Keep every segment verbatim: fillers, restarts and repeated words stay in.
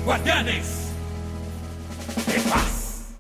Guardianes de Paz.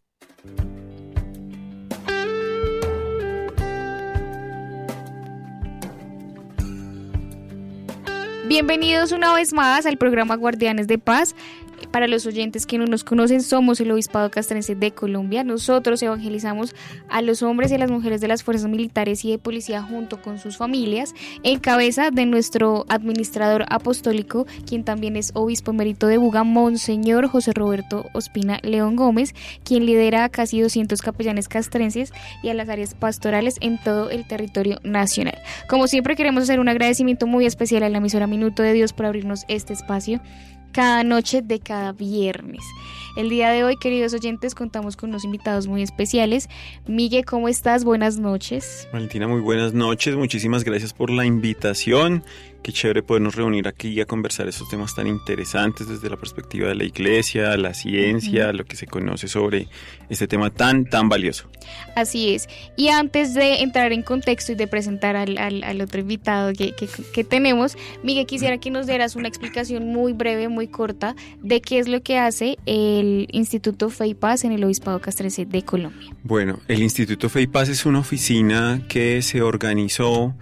Bienvenidos una vez más al programa Guardianes de Paz. Para los oyentes que no nos conocen, somos el Obispado Castrense de Colombia. Nosotros evangelizamos a los hombres y a las mujeres de las fuerzas militares y de policía junto con sus familias, en cabeza de nuestro administrador apostólico, quien también es obispo emérito de Buga, Monseñor José Roberto Ospina León Gómez, quien lidera a casi doscientos capellanes castrenses y a las áreas pastorales en todo el territorio nacional. Como siempre, queremos hacer un agradecimiento muy especial a la emisora Minuto de Dios por abrirnos este espacio cada noche de cada viernes. El día de hoy, queridos oyentes, contamos con unos invitados muy especiales. Miguel, ¿cómo estás? Buenas noches. Valentina, muy buenas noches. Muchísimas gracias por la invitación. Qué chévere podernos reunir aquí y a conversar esos temas tan interesantes desde la perspectiva de la iglesia, la ciencia, uh-huh. lo que se conoce sobre este tema tan, tan valioso. Así es. Y antes de entrar en contexto y de presentar al, al, al otro invitado que, que, que tenemos, Miguel, quisiera que nos dieras una explicación muy breve, muy corta, de qué es lo que hace el Instituto Fe y Paz en el Obispado Castrense de Colombia. Bueno, el Instituto Fe y Paz es una oficina que se organizó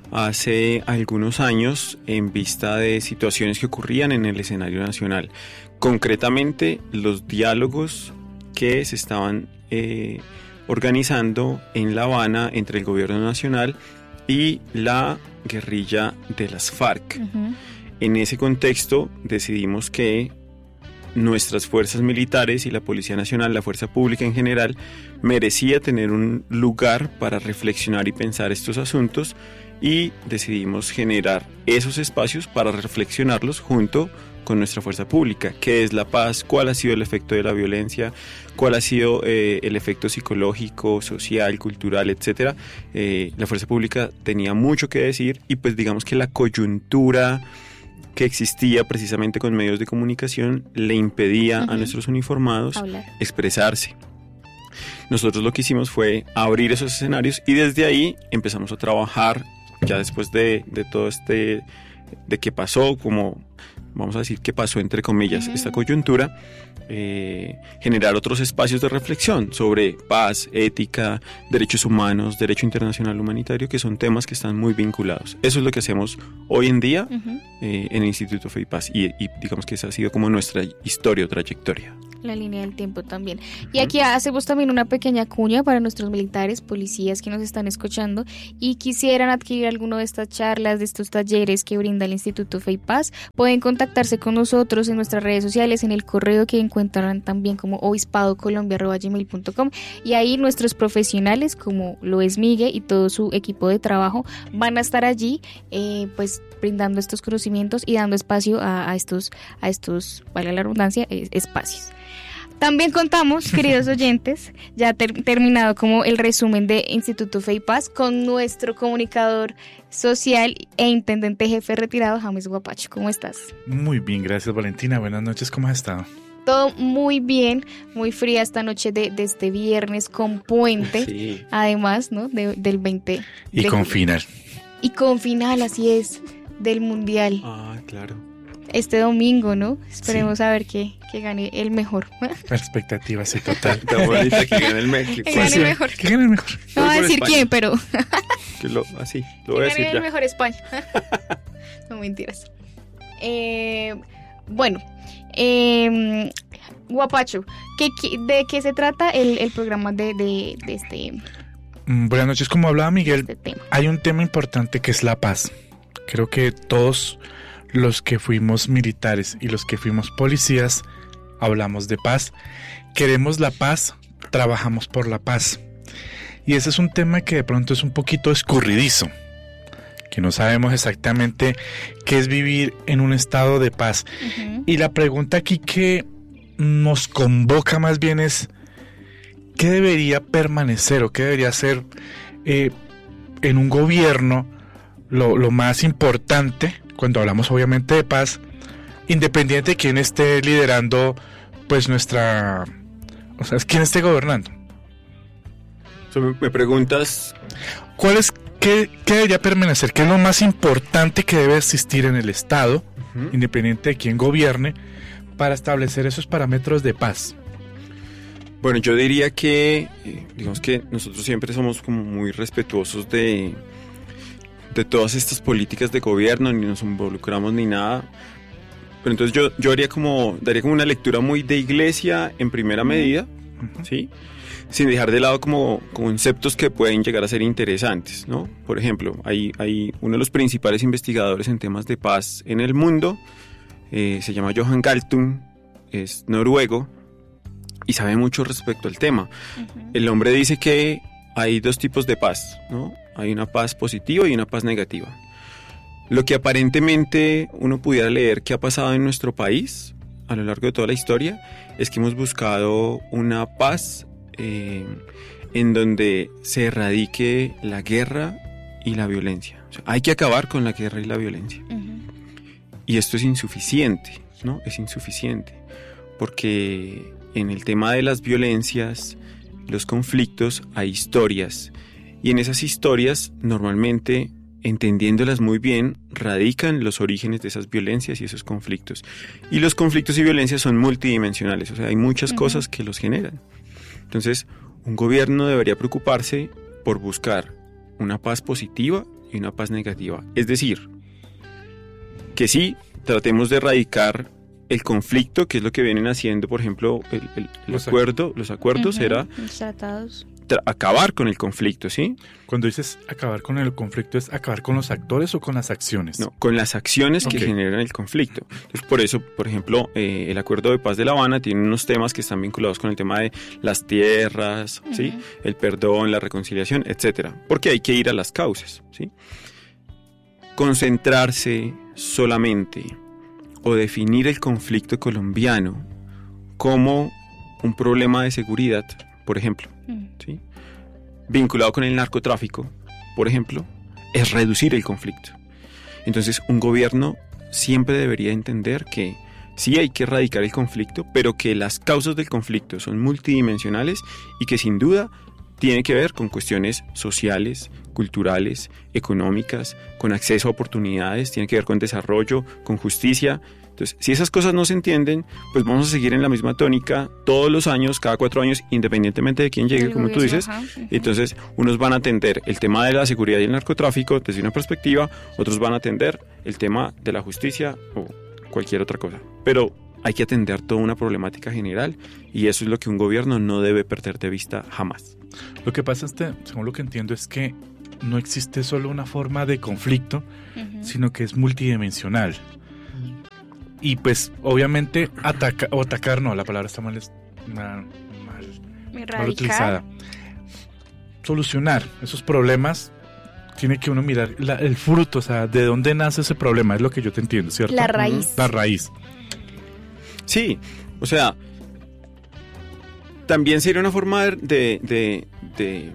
hace algunos años en vista de situaciones que ocurrían en el escenario nacional. Concretamente, los diálogos que se estaban eh, organizando en La Habana entre el gobierno nacional y la guerrilla de las FARC. Uh-huh. En ese contexto decidimos que nuestras fuerzas militares y la Policía Nacional, la fuerza pública en general, merecía tener un lugar para reflexionar y pensar estos asuntos, y decidimos generar esos espacios para reflexionarlos junto con nuestra fuerza pública. ¿Qué es la paz? ¿Cuál ha sido el efecto de la violencia? ¿Cuál ha sido eh, el efecto psicológico, social, cultural, etcétera? Eh, la fuerza pública tenía mucho que decir, y pues digamos que la coyuntura que existía precisamente con medios de comunicación le impedía uh-huh. a nuestros uniformados hablar, expresarse. Nosotros lo que hicimos fue abrir esos escenarios y desde ahí empezamos a trabajar, ya después de, de todo este, de qué pasó, como vamos a decir qué pasó entre comillas, uh-huh. esta coyuntura, eh, generar otros espacios de reflexión sobre paz, ética, derechos humanos, derecho internacional humanitario, que son temas que están muy vinculados. Eso es lo que hacemos hoy en día uh-huh. eh, en el Instituto Fe y Paz, y, y digamos que esa ha sido como nuestra historia o trayectoria. La línea del tiempo también. Y aquí hacemos también una pequeña cuña para nuestros militares, policías que nos están escuchando y quisieran adquirir alguna de estas charlas, de estos talleres que brinda el Instituto Fe y Paz. Pueden contactarse con nosotros en nuestras redes sociales, en el correo que encuentran también como obispado colombia arroba gmail punto com, y ahí nuestros profesionales, como lo es Miguel y todo su equipo de trabajo, van a estar allí eh, pues brindando estos conocimientos y dando espacio a, a estos, a estos, vale la redundancia, eh, espacios. También contamos, queridos oyentes, ya ter- terminado como el resumen de Instituto Fe y Paz, con nuestro comunicador social e intendente jefe retirado, James Guapacho. ¿Cómo estás? Muy bien, gracias Valentina. Buenas noches, ¿cómo has estado? Todo muy bien, muy fría esta noche de, de este viernes con puente, sí. además, ¿no? De, del veinte. Y de con julio. final. Y con final, así es, del Mundial. Ah, claro. Este domingo, ¿no? Esperemos sí. a ver que, que gane el mejor. Perspectiva, sí, total. Está bonita que gane el mejor. Que gane el mejor. Que gane el mejor. No voy a decir España. quién, pero... que lo, así, lo que voy a gane decir el ya. mejor España. No, mentiras. Eh, bueno, eh, Guapacho, ¿qué, ¿de qué se trata el, el programa de, de, de este Buenas noches, como hablaba Miguel, este tema? Hay un tema importante que es la paz. Creo que todos los que fuimos militares y los que fuimos policías hablamos de paz. Queremos la paz, trabajamos por la paz. Y ese es un tema que de pronto es un poquito escurridizo, que no sabemos exactamente qué es vivir en un estado de paz. Uh-huh. Y la pregunta aquí que nos convoca más bien es, ¿qué debería permanecer o qué debería ser eh, en un gobierno lo, lo más importante cuando hablamos obviamente de paz, independiente de quién esté liderando pues nuestra, o sea, quién esté gobernando? So, me preguntas ¿cuál es qué, qué debería permanecer? ¿Qué es lo más importante que debe existir en el Estado, uh-huh. independiente de quién gobierne, para establecer esos parámetros de paz? Bueno, yo diría que, eh, digamos que nosotros siempre somos como muy respetuosos de, de todas estas políticas de gobierno, ni nos involucramos ni nada. Pero entonces yo, yo haría como, daría como una lectura muy de iglesia en primera medida, uh-huh. ¿sí? Sin dejar de lado como conceptos que pueden llegar a ser interesantes, ¿no? Por ejemplo, hay, hay uno de los principales investigadores en temas de paz en el mundo, eh, se llama Johan Galtung, es noruego y sabe mucho respecto al tema. Uh-huh. El hombre dice que hay dos tipos de paz, ¿no? Hay una paz positiva y una paz negativa. Lo que aparentemente uno pudiera leer que ha pasado en nuestro país a lo largo de toda la historia es que hemos buscado una paz eh, en donde se erradique la guerra y la violencia. O sea, hay que acabar con la guerra y la violencia. Uh-huh. Y esto es insuficiente, ¿no? Es insuficiente porque en el tema de las violencias, los conflictos, hay historias y en esas historias normalmente, entendiéndolas muy bien, radican los orígenes de esas violencias y esos conflictos. Y los conflictos y violencias son multidimensionales, o sea, hay muchas uh-huh. cosas que los generan. Entonces, un gobierno debería preocuparse por buscar una paz positiva y una paz negativa. Es decir, que sí, tratemos de erradicar el conflicto, que es lo que vienen haciendo, por ejemplo, el, el, el los acuerdo, los acuerdos uh-huh. era... Los tratados. Tra- acabar con el conflicto, ¿sí? Cuando dices acabar con el conflicto, ¿es acabar con los actores o con las acciones? No, con las acciones okay. que generan el conflicto. Entonces, por eso, por ejemplo, eh, el Acuerdo de Paz de La Habana tiene unos temas que están vinculados con el tema de las tierras, uh-huh. ¿sí? El perdón, la reconciliación, etcétera. Porque hay que ir a las causas, ¿sí? Concentrarse solamente o definir el conflicto colombiano como un problema de seguridad, por ejemplo, ¿sí? vinculado con el narcotráfico, por ejemplo, es reducir el conflicto. Entonces, un gobierno siempre debería entender que sí hay que erradicar el conflicto, pero que las causas del conflicto son multidimensionales y que sin duda tiene que ver con cuestiones sociales, culturales, económicas, con acceso a oportunidades, tiene que ver con desarrollo, con justicia. Entonces, si esas cosas no se entienden, pues vamos a seguir en la misma tónica todos los años, cada cuatro años, independientemente de quién llegue, como tú dices. Ajá, ajá. Entonces, unos van a atender el tema de la seguridad y el narcotráfico desde una perspectiva, otros van a atender el tema de la justicia o cualquier otra cosa. Pero hay que atender toda una problemática general y eso es lo que un gobierno no debe perder de vista jamás. Lo que pasa, es que, según lo que entiendo, es que no existe solo una forma de conflicto, uh-huh. sino que es multidimensional. Y pues, obviamente, ataca, o atacar, no, la palabra está mal, mal, mal, mal utilizada. Solucionar esos problemas, tiene que uno mirar la, el fruto, o sea, de dónde nace ese problema, es lo que yo te entiendo, ¿cierto? La raíz. La raíz. Sí, o sea, también sería una forma de, de, de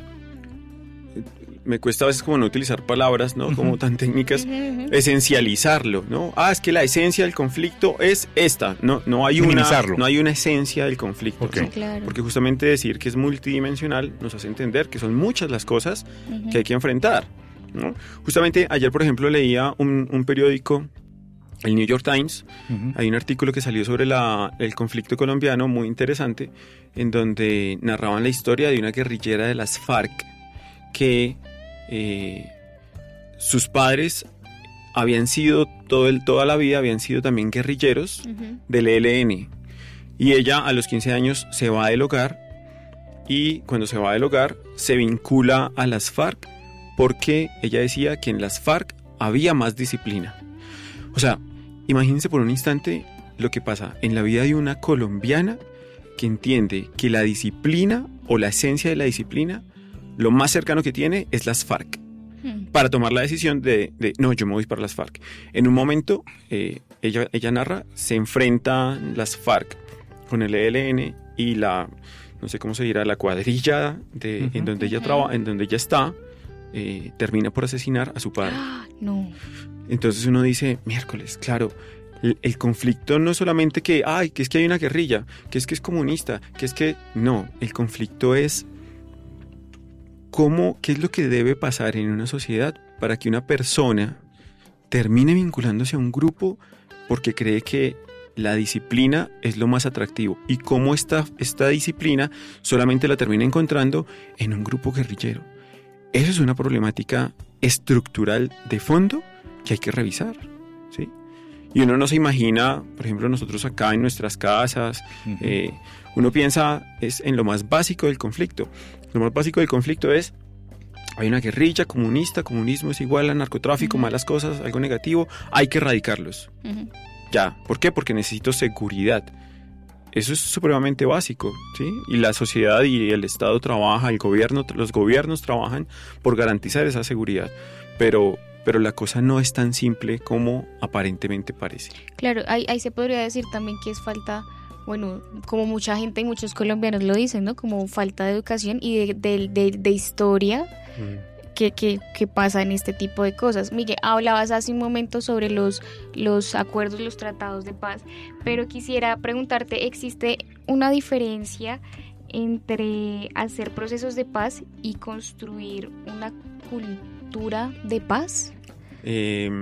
me cuesta a veces como no utilizar palabras, ¿no? Uh-huh. Como tan técnicas, uh-huh, uh-huh. esencializarlo, ¿no? Ah, es que la esencia del conflicto es esta, no, no hay una, no hay una esencia del conflicto, okay. ¿no? Claro. Porque justamente decir que es multidimensional nos hace entender que son muchas las cosas uh-huh. que hay que enfrentar, ¿no? Justamente ayer, por ejemplo, leía un, un periódico, el New York Times, uh-huh. hay un artículo que salió sobre la, el conflicto colombiano muy interesante, en donde narraban la historia de una guerrillera de las FARC que eh, sus padres habían sido todo el, toda la vida habían sido también guerrilleros uh-huh. del E L N y ella a los quince años se va del hogar y cuando se va del hogar se vincula a las FARC porque ella decía que en las FARC había más disciplina. O sea, imagínense por un instante lo que pasa en la vida de una colombiana que entiende que la disciplina o la esencia de la disciplina lo más cercano que tiene es las FARC, hmm. para tomar la decisión de, de, no, yo me voy para las FARC. En un momento, eh, ella, ella narra, se enfrentan las FARC con el E L N y la, no sé cómo se dirá, la cuadrilla de, uh-huh. en, donde ella traba, en donde ella está, eh, termina por asesinar a su padre. No. Entonces uno dice, miércoles, claro, el, el conflicto no es solamente que, ay, que es que hay una guerrilla, que es que es comunista, que es que, no, el conflicto es cómo, qué es lo que debe pasar en una sociedad para que una persona termine vinculándose a un grupo porque cree que la disciplina es lo más atractivo y cómo esta, esta disciplina solamente la termina encontrando en un grupo guerrillero. Eso es una problemática estructural de fondo que hay que revisar, ¿sí? Y uno no se imagina, por ejemplo, nosotros acá en nuestras casas, uh-huh. eh, uno piensa es en lo más básico del conflicto. Lo más básico del conflicto es, hay una guerrilla comunista, comunismo es igual a narcotráfico, uh-huh. malas cosas, algo negativo, hay que erradicarlos. Uh-huh. Ya, ¿por qué? Porque necesito seguridad. Eso es supremamente básico, ¿sí? Y la sociedad y el Estado trabaja, el gobierno, los gobiernos trabajan por garantizar esa seguridad. Pero, pero la cosa no es tan simple como aparentemente parece. Claro, ahí, ahí se podría decir también que es falta, bueno, como mucha gente y muchos colombianos lo dicen, ¿no? Como falta de educación y de, de, de, de historia. Mm. Que, que, que pasa en este tipo de cosas. Miguel, hablabas hace un momento sobre los, los acuerdos, los tratados de paz, pero quisiera preguntarte, ¿existe una diferencia entre hacer procesos de paz y construir una cultura de paz? Eh,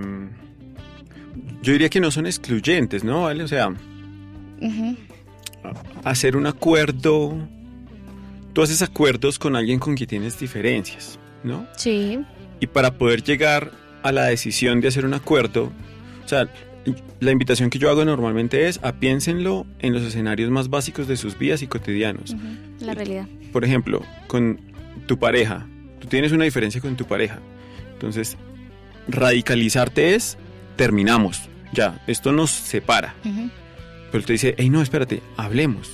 yo diría que no son excluyentes, ¿no? ¿Vale? O sea, uh-huh. hacer un acuerdo, tú haces acuerdos con alguien con quien tienes diferencias, ¿no? Sí. Y para poder llegar a la decisión de hacer un acuerdo, o sea, la invitación que yo hago normalmente es a piénsenlo en los escenarios más básicos de sus vidas y cotidianos. Uh-huh. La realidad. Por ejemplo, con tu pareja. Tú tienes una diferencia con tu pareja. Entonces, radicalizarte es, terminamos. Ya, esto nos separa. Uh-huh. Pero te dice, hey, no, espérate, hablemos.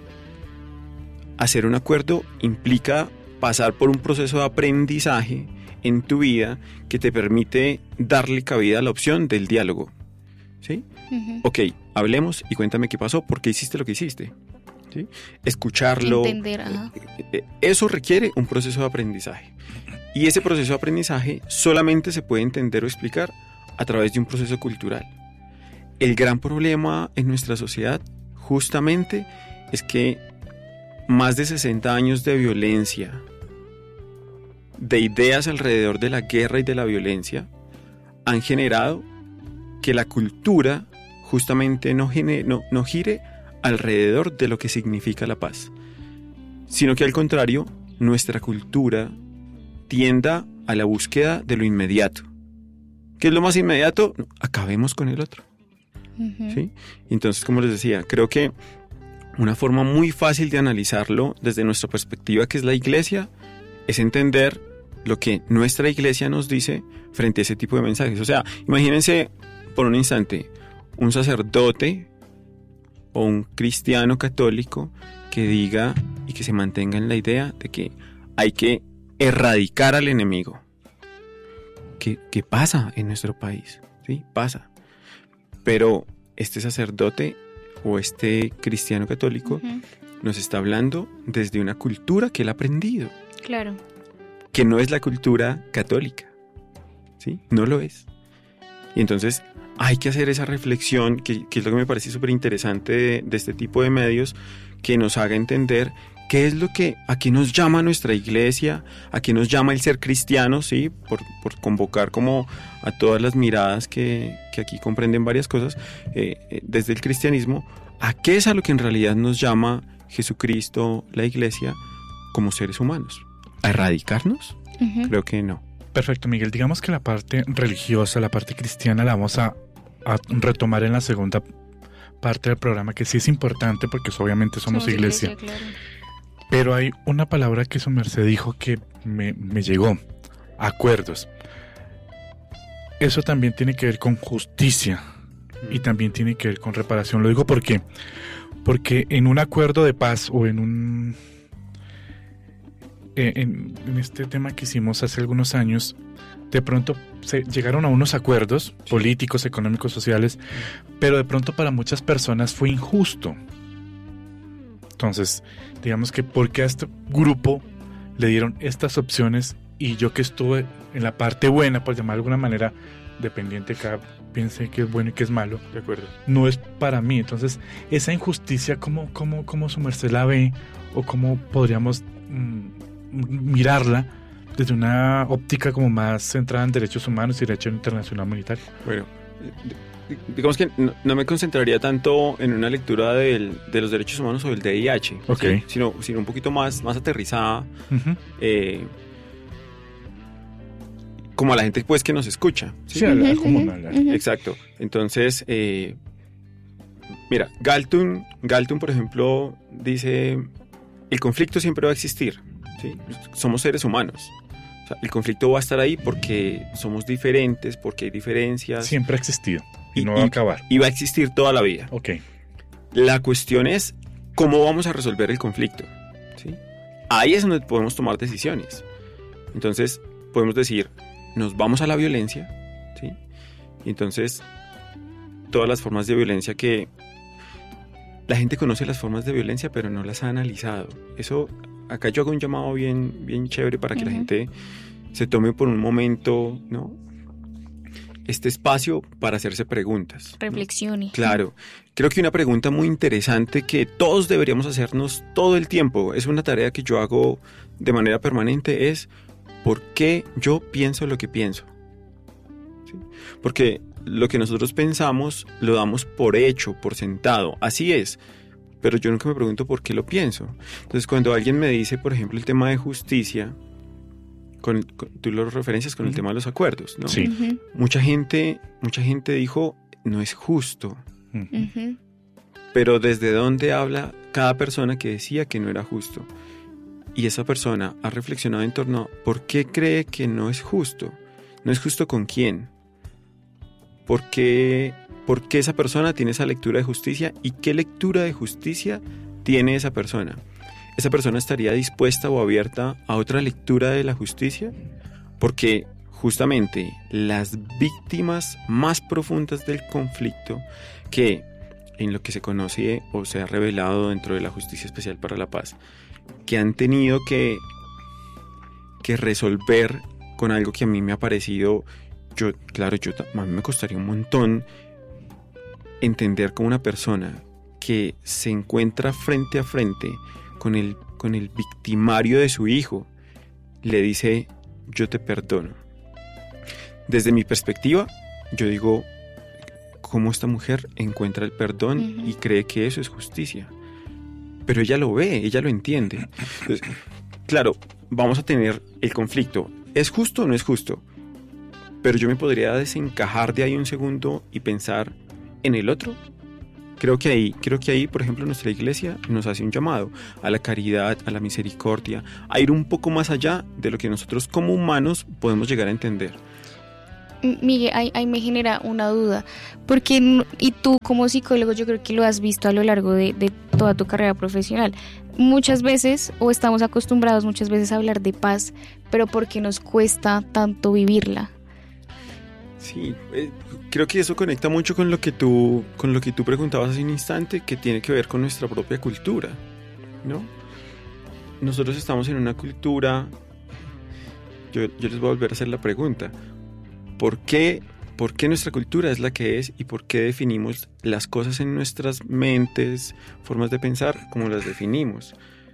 Hacer un acuerdo implica pasar por un proceso de aprendizaje en tu vida que te permite darle cabida a la opción del diálogo. ¿Sí? Uh-huh. Ok, hablemos y cuéntame qué pasó, por qué hiciste lo que hiciste. ¿Sí? Escucharlo. Entender, ajá. Eso requiere un proceso de aprendizaje. Y ese proceso de aprendizaje solamente se puede entender o explicar a través de un proceso cultural. El gran problema en nuestra sociedad justamente es que más de sesenta años de violencia, de ideas alrededor de la guerra y de la violencia, han generado que la cultura justamente no, gene, no, no gire alrededor de lo que significa la paz, sino que al contrario, nuestra cultura tienda a la búsqueda de lo inmediato. ¿Qué es lo más inmediato? Acabemos con el otro. Uh-huh. ¿Sí? Entonces, como les decía, creo que una forma muy fácil de analizarlo desde nuestra perspectiva, que es la iglesia, es entender lo que nuestra iglesia nos dice frente a ese tipo de mensajes. O sea, imagínense por un instante un sacerdote o un cristiano católico que diga y que se mantenga en la idea de que hay que erradicar al enemigo. ¿Qué, qué pasa en nuestro país? Sí, pasa. Pero este sacerdote o este cristiano católico uh-huh. nos está hablando desde una cultura que él ha aprendido. Claro. Que no es la cultura católica. ¿Sí? No lo es. Y entonces hay que hacer esa reflexión, que, que es lo que me parece súper interesante de, de este tipo de medios, que nos haga entender qué es lo que, a qué nos llama nuestra iglesia, a qué nos llama el ser cristiano, ¿sí? Por, por convocar como a todas las miradas que, que aquí comprenden varias cosas, eh, desde el cristianismo, a qué es a lo que en realidad nos llama Jesucristo, la iglesia, como seres humanos. ¿A erradicarnos? Uh-huh. Creo que no. Perfecto, Miguel. Digamos que la parte religiosa, la parte cristiana, la vamos a, a retomar en la segunda parte del programa, que sí es importante porque obviamente somos, somos iglesia. iglesia claro. Pero hay una palabra que su merced dijo que me, me llegó: acuerdos. Eso también tiene que ver con justicia y también tiene que ver con reparación. Lo digo porque, porque en un acuerdo de paz o en un... En, en este tema que hicimos hace algunos años, de pronto se llegaron a unos acuerdos políticos, económicos, sociales, pero de pronto para muchas personas fue injusto. Entonces, digamos que porque a este grupo le dieron estas opciones y yo que estuve en la parte buena, por llamar de alguna manera, dependiente cada piense que es bueno y que es malo, de acuerdo, no es para mí. Entonces, esa injusticia, ¿cómo, cómo, cómo su merced la ve? ¿O cómo podríamos mmm, mirarla desde una óptica como más centrada en derechos humanos y derecho internacional humanitario? Bueno, digamos que no, no me concentraría tanto en una lectura del, de los derechos humanos o del D I H, okay. ¿sí? sino, sino un poquito más, más aterrizada, uh-huh. eh, como a la gente pues que nos escucha. Sí, sí hablar, uh-huh, como uh-huh. hablar. Exacto. Entonces, eh, mira, Galton, Galton, por ejemplo, dice, el conflicto siempre va a existir, ¿sí? Somos seres humanos. O sea, el conflicto va a estar ahí porque somos diferentes, porque hay diferencias. Siempre ha existido y, y no va a acabar. Y va a existir toda la vida. Ok. La cuestión es cómo vamos a resolver el conflicto, ¿sí? Ahí es donde podemos tomar decisiones. Entonces, podemos decir, nos vamos a la violencia, ¿sí? Y entonces, todas las formas de violencia que... La gente conoce las formas de violencia, pero no las ha analizado. Eso... Acá yo hago un llamado bien, bien chévere para que uh-huh. la gente se tome por un momento, ¿no? Este espacio para hacerse preguntas. Reflexione. ¿no? Claro. Creo que una pregunta muy interesante que todos deberíamos hacernos todo el tiempo, es una tarea que yo hago de manera permanente, es ¿por qué yo pienso lo que pienso? ¿Sí? Porque lo que nosotros pensamos lo damos por hecho, por sentado. Así es. Pero yo nunca me pregunto por qué lo pienso. Entonces, cuando alguien me dice, por ejemplo, el tema de justicia, con, con, tú lo referencias con uh-huh. el tema de los acuerdos, ¿no? Sí. Uh-huh. Mucha gente, mucha gente dijo, no es justo. Uh-huh. Pero ¿desde dónde habla cada persona que decía que no era justo? Y esa persona ha reflexionado en torno a ¿por qué cree que no es justo? ¿No es justo con quién? ¿Por qué... ¿Por qué esa persona tiene esa lectura de justicia y qué lectura de justicia tiene esa persona? ¿Esa persona estaría dispuesta o abierta a otra lectura de la justicia? Porque justamente las víctimas más profundas del conflicto, que en lo que se conoce o se ha revelado dentro de la Justicia Especial para la Paz, que han tenido que, que resolver con algo que a mí me ha parecido, yo, claro, yo, a mí me costaría un montón entender cómo una persona que se encuentra frente a frente con el, con el victimario de su hijo le dice, yo te perdono. Desde mi perspectiva, yo digo, cómo esta mujer encuentra el perdón uh-huh. y cree que eso es justicia. Pero ella lo ve, ella lo entiende. Entonces, claro, vamos a tener el conflicto. ¿Es justo o no es justo? Pero yo me podría desencajar de ahí un segundo y pensar en el otro. Creo que ahí, creo que ahí, por ejemplo, nuestra iglesia nos hace un llamado a la caridad, a la misericordia, a ir un poco más allá de lo que nosotros como humanos podemos llegar a entender. Miguel, ahí, ahí me genera una duda, porque y tú como psicólogo yo creo que lo has visto a lo largo de, de toda tu carrera profesional. Muchas veces, o estamos acostumbrados muchas veces a hablar de paz, pero porque nos cuesta tanto vivirla. Sí, eh, creo que eso conecta mucho con lo que tú, con lo que tú preguntabas hace un instante, que tiene que ver con nuestra propia cultura, ¿no? Nosotros estamos en una cultura, yo, yo les voy a volver a hacer la pregunta, ¿por qué, ¿por qué nuestra cultura es la que es y por qué definimos las cosas en nuestras mentes, formas de pensar, como las definimos?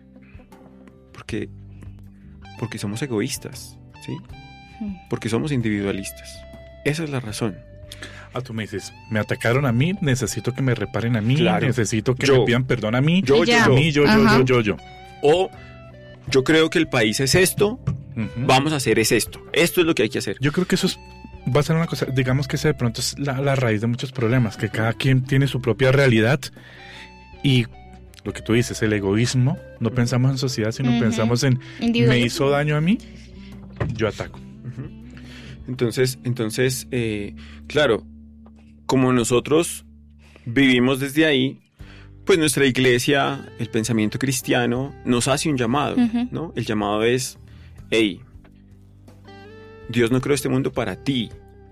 Porque, porque somos egoístas, ¿sí? Porque somos individualistas. Esa es la razón. Ah, tú me dices, me atacaron a mí, necesito que me reparen a mí, claro. necesito que yo, me pidan perdón a mí, yo, yo, a mí, yo, yo, yo, yo, yo. O yo creo que el país es esto, uh-huh. vamos a hacer es esto. Esto es lo que hay que hacer. Yo creo que eso es, va a ser una cosa, digamos que ese de pronto es la, la raíz de muchos problemas, que cada quien tiene su propia realidad y lo que tú dices, el egoísmo, no pensamos en sociedad, sino uh-huh. pensamos en me hizo daño a mí, yo ataco. Entonces, entonces eh, claro, como nosotros vivimos desde ahí, pues nuestra iglesia, el pensamiento cristiano, nos hace un llamado, uh-huh. ¿no? El llamado es, hey, Dios no creó este mundo para ti,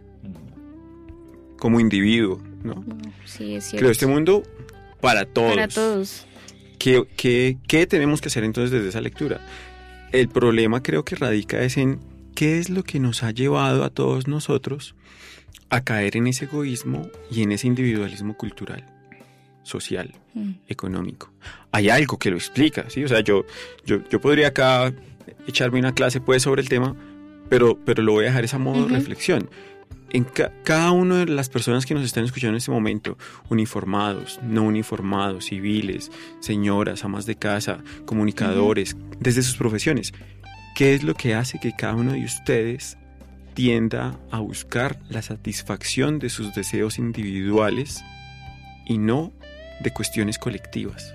como individuo, ¿no? Sí, es cierto. Creó este mundo para todos. Para todos. ¿Qué, qué, qué tenemos que hacer entonces desde esa lectura? El problema creo que radica es en ¿qué es lo que nos ha llevado a todos nosotros a caer en ese egoísmo y en ese individualismo cultural, social, mm. económico? Hay algo que lo explica, ¿sí? O sea, yo, yo, yo podría acá echarme una clase pues sobre el tema, pero, pero lo voy a dejar esa modo uh-huh. de reflexión. en ca- cada una de las personas que nos están escuchando en este momento, uniformados, no uniformados, civiles, señoras, amas de casa, comunicadores, uh-huh. desde sus profesiones, ¿qué es lo que hace que cada uno de ustedes tienda a buscar la satisfacción de sus deseos individuales y no de cuestiones colectivas?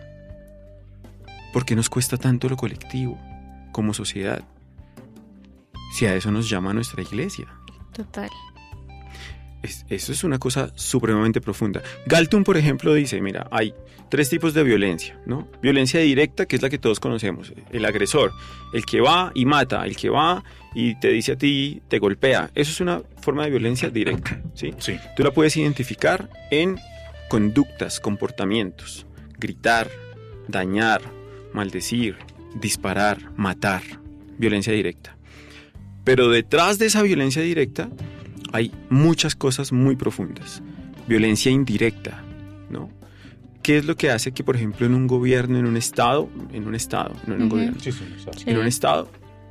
¿Por qué nos cuesta tanto lo colectivo como sociedad? Si a eso nos llama nuestra iglesia. Total. Es, eso es una cosa supremamente profunda. Galton, por ejemplo, dice, mira, hay tres tipos de violencia, ¿no? Violencia directa, que es la que todos conocemos, el agresor, el que va y mata, el que va y te dice a ti, te golpea. Eso es una forma de violencia directa, ¿sí? Sí. Tú la puedes identificar en conductas, comportamientos, gritar, dañar, maldecir, disparar, matar, violencia directa. Pero detrás de esa violencia directa hay muchas cosas muy profundas. Violencia indirecta, ¿no? ¿Qué es lo que hace que, por ejemplo, en un gobierno, en un estado, en un estado, no en un uh-huh. gobierno, sí, sí, sí. en un estado,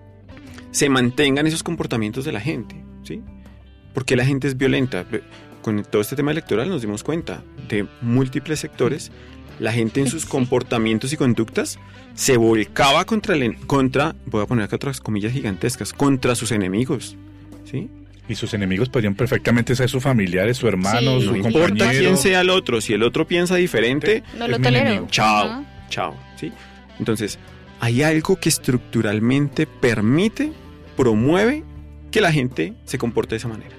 se mantengan esos comportamientos de la gente, ¿sí? Porque la gente es violenta. Con todo este tema electoral nos dimos cuenta de múltiples sectores, la gente en sus sí. comportamientos y conductas se volcaba contra, el, contra, voy a poner acá otras comillas gigantescas, contra sus enemigos, ¿sí? Y sus enemigos podrían perfectamente ser sus familiares, su hermano, sí, su no compañero. importa quién sea el otro, si el otro piensa diferente, no lo tolero. Chao, uh-huh. chao, ¿sí? Entonces, hay algo que estructuralmente permite, promueve que la gente se comporte de esa manera.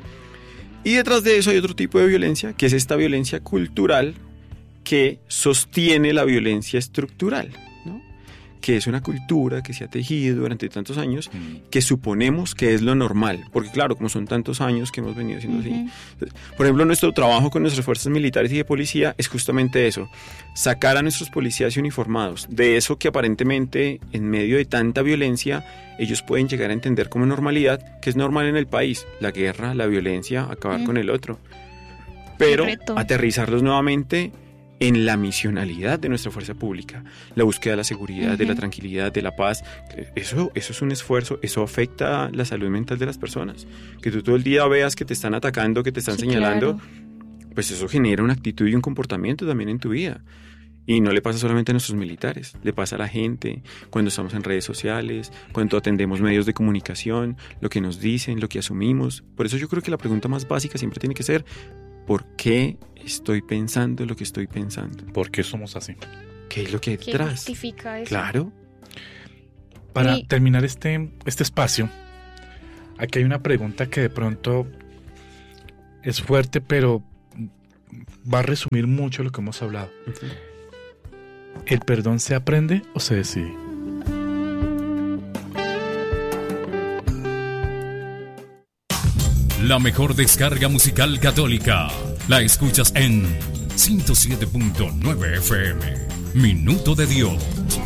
Y detrás de eso hay otro tipo de violencia, que es esta violencia cultural que sostiene la violencia estructural, ¿no? Que es una cultura que se ha tejido durante tantos años, mm. que suponemos que es lo normal, porque claro, como son tantos años que hemos venido siendo uh-huh. así. Por ejemplo, nuestro trabajo con nuestras fuerzas militares y de policía es justamente eso, sacar a nuestros policías uniformados de eso que aparentemente en medio de tanta violencia ellos pueden llegar a entender como normalidad, que es normal en el país, la guerra, la violencia, acabar uh-huh. con el otro, pero aterrizarlos nuevamente en la misionalidad de nuestra fuerza pública, la búsqueda de la seguridad, uh-huh. de la tranquilidad, de la paz. Eso, eso es un esfuerzo, eso afecta la salud mental de las personas. Que tú todo el día veas que te están atacando, que te están sí, señalando, claro. pues eso genera una actitud y un comportamiento también en tu vida. Y no le pasa solamente a nuestros militares, le pasa a la gente, cuando estamos en redes sociales, cuando atendemos medios de comunicación, lo que nos dicen, lo que asumimos. Por eso yo creo que la pregunta más básica siempre tiene que ser, ¿por qué estoy pensando lo que estoy pensando? ¿Por qué somos así? ¿Qué es lo que hay detrás? ¿Qué justifica eso? Claro. Para Y... terminar este, este espacio, aquí hay una pregunta que de pronto es fuerte, pero va a resumir mucho lo que hemos hablado. Uh-huh. ¿El perdón se aprende o se decide? La mejor descarga musical católica la escuchas en ciento siete punto nueve F M. Minuto de Dios.